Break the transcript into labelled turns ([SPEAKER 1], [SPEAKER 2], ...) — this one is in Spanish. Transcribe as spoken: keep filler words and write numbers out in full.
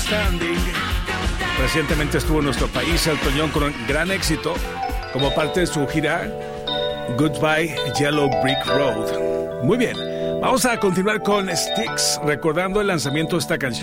[SPEAKER 1] Standing. Recientemente estuvo en nuestro país Elton John con gran éxito como parte de su gira Goodbye Yellow Brick Road. Muy bien, vamos a continuar con Styx, recordando el lanzamiento de esta canción